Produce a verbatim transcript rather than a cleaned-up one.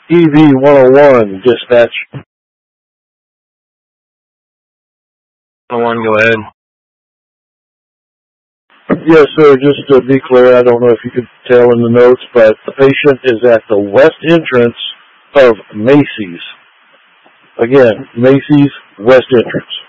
E V one oh one, dispatch. one oh one, go ahead. Yes, sir, just to be clear, I don't know if you could tell in the notes, but the patient is at the west entrance of Macy's. Again, Macy's west entrance.